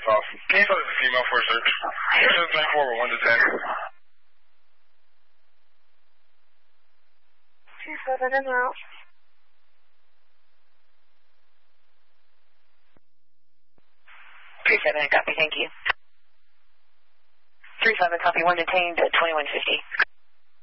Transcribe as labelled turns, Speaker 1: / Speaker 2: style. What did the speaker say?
Speaker 1: That's awesome. Can you tell us a female for a search? Just blank forward, 1 to 10.
Speaker 2: 37 and out. 37, copy, thank you. 37, copy, 1 detained at 2150.